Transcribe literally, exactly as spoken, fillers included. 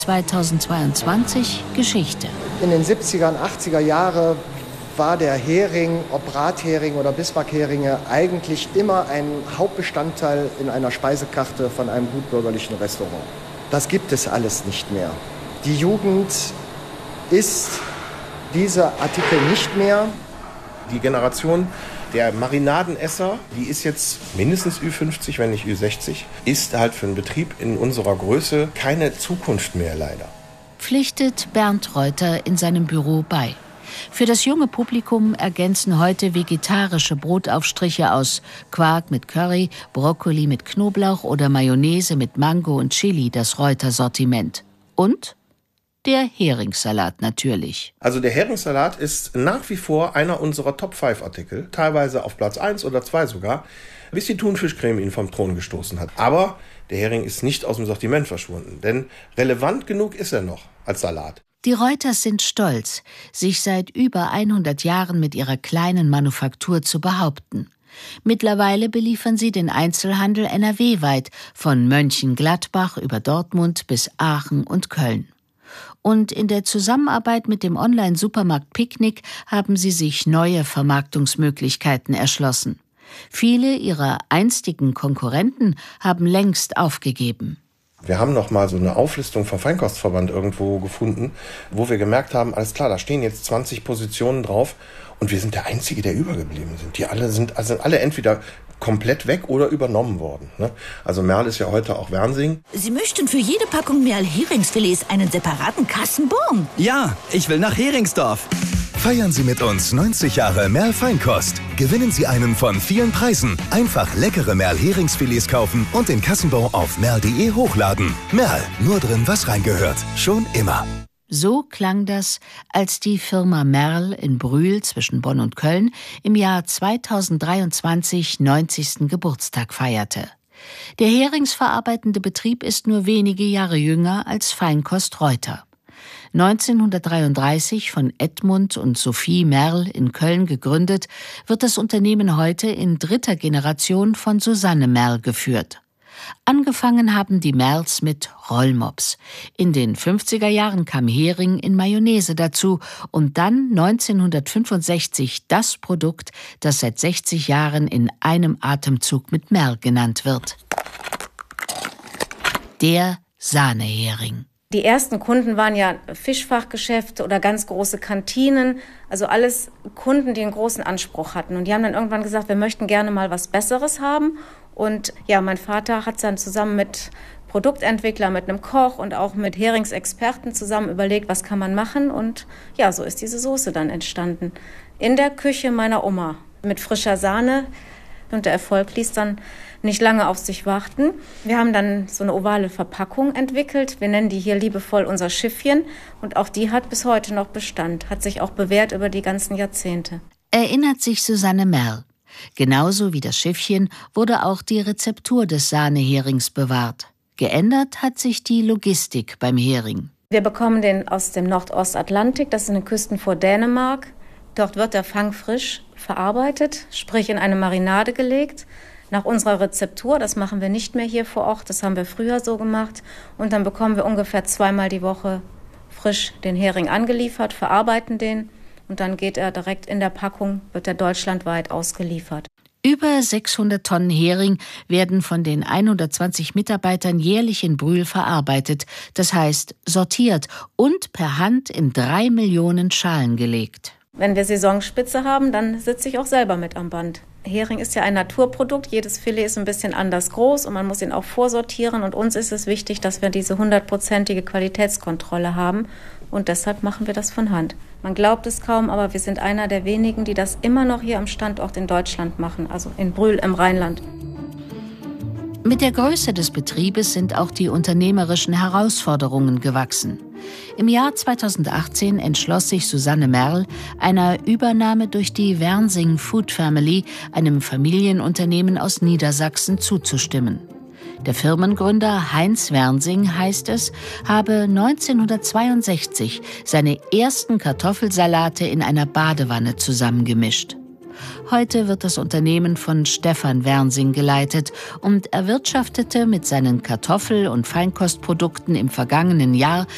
zweitausendzweiundzwanzig Geschichte. In den siebziger und achtziger Jahren war der Hering, ob Brathering oder Bismarckheringe, eigentlich immer ein Hauptbestandteil in einer Speisekarte von einem gutbürgerlichen Restaurant. Das gibt es alles nicht mehr. Die Jugend isst diese Artikel nicht mehr. Die Generation der Marinadenesser, die ist jetzt mindestens Ü fünfzig, wenn nicht Ü sechzig, ist halt für einen Betrieb in unserer Größe keine Zukunft mehr, leider. Pflichtet Bernd Reuter in seinem Büro bei. Für das junge Publikum ergänzen heute vegetarische Brotaufstriche aus Quark mit Curry, Brokkoli mit Knoblauch oder Mayonnaise mit Mango und Chili das Reuter-Sortiment. Und der Heringssalat natürlich. Also der Heringssalat ist nach wie vor einer unserer Top fünf Artikel, teilweise auf Platz eins oder zwei sogar, bis die Thunfischcreme ihn vom Thron gestoßen hat. Aber der Hering ist nicht aus dem Sortiment verschwunden, denn relevant genug ist er noch als Salat. Die Reuters sind stolz, sich seit über hundert Jahren mit ihrer kleinen Manufaktur zu behaupten. Mittlerweile beliefern sie den Einzelhandel N R W-weit, von Mönchengladbach über Dortmund bis Aachen und Köln. Und in der Zusammenarbeit mit dem Online-Supermarkt Picknick haben sie sich neue Vermarktungsmöglichkeiten erschlossen. Viele ihrer einstigen Konkurrenten haben längst aufgegeben. Wir haben noch mal so eine Auflistung vom Feinkostverband irgendwo gefunden, wo wir gemerkt haben, alles klar, da stehen jetzt zwanzig Positionen drauf und wir sind der Einzige, der übergeblieben sind. Die alle sind, also sind alle entweder komplett weg oder übernommen worden. Ne? Also Merl ist ja heute auch Wernsing. Sie möchten für jede Packung Merl-Heringsfilets einen separaten Kassenbon? Ja, ich will nach Heringsdorf. Feiern Sie mit uns neunzig Jahre Merl Feinkost. Gewinnen Sie einen von vielen Preisen. Einfach leckere Merl-Heringsfilets kaufen und den Kassenbon auf merl punkt de hochladen. Merl, nur drin, was reingehört. Schon immer. So klang das, als die Firma Merl in Brühl zwischen Bonn und Köln im Jahr zweitausenddreiundzwanzig neunzigsten Geburtstag feierte. Der heringsverarbeitende Betrieb ist nur wenige Jahre jünger als Feinkost Reuter. neunzehnhundertdreiunddreißig von Edmund und Sophie Merl in Köln gegründet, wird das Unternehmen heute in dritter Generation von Susanne Merl geführt. Angefangen haben die Merls mit Rollmops. In den fünfziger Jahren kam Hering in Mayonnaise dazu und dann neunzehnhundertfünfundsechzig das Produkt, das seit sechzig Jahren in einem Atemzug mit Merl genannt wird. Der Sahnehering. Die ersten Kunden waren ja Fischfachgeschäfte oder ganz große Kantinen, also alles Kunden, die einen großen Anspruch hatten. Und die haben dann irgendwann gesagt, wir möchten gerne mal was Besseres haben. Und ja, mein Vater hat dann zusammen mit Produktentwicklern, mit einem Koch und auch mit Heringsexperten zusammen überlegt, was kann man machen. Und ja, so ist diese Soße dann entstanden. In der Küche meiner Oma mit frischer Sahne. Und der Erfolg ließ dann nicht lange auf sich warten. Wir haben dann so eine ovale Verpackung entwickelt. Wir nennen die hier liebevoll unser Schiffchen. Und auch die hat bis heute noch Bestand, hat sich auch bewährt über die ganzen Jahrzehnte. Erinnert sich Susanne Merl. Genauso wie das Schiffchen wurde auch die Rezeptur des Sahneherings bewahrt. Geändert hat sich die Logistik beim Hering. Wir bekommen den aus dem Nordostatlantik, das sind die Küsten vor Dänemark. Dort wird der Fang frisch verarbeitet, sprich in eine Marinade gelegt. Nach unserer Rezeptur, das machen wir nicht mehr hier vor Ort, das haben wir früher so gemacht. Und dann bekommen wir ungefähr zweimal die Woche frisch den Hering angeliefert, verarbeiten den und dann geht er direkt in der Packung, wird er deutschlandweit ausgeliefert. Über sechshundert Tonnen Hering werden von den hundertzwanzig Mitarbeitern jährlich in Brühl verarbeitet, das heißt sortiert und per Hand in drei Millionen Schalen gelegt. Wenn wir Saisonspitze haben, dann sitze ich auch selber mit am Band. Hering ist ja ein Naturprodukt, jedes Filet ist ein bisschen anders groß und man muss ihn auch vorsortieren. Und uns ist es wichtig, dass wir diese hundertprozentige Qualitätskontrolle haben und deshalb machen wir das von Hand. Man glaubt es kaum, aber wir sind einer der wenigen, die das immer noch hier am Standort in Deutschland machen, also in Brühl im Rheinland. Mit der Größe des Betriebes sind auch die unternehmerischen Herausforderungen gewachsen. Im Jahr zweitausendachtzehn entschloss sich Susanne Merl, einer Übernahme durch die Wernsing Food Family, einem Familienunternehmen aus Niedersachsen, zuzustimmen. Der Firmengründer Heinz Wernsing, heißt es, habe neunzehnhundertzweiundsechzig seine ersten Kartoffelsalate in einer Badewanne zusammengemischt. Heute wird das Unternehmen von Stefan Wernsing geleitet und erwirtschaftete mit seinen Kartoffel- und Feinkostprodukten im vergangenen Jahr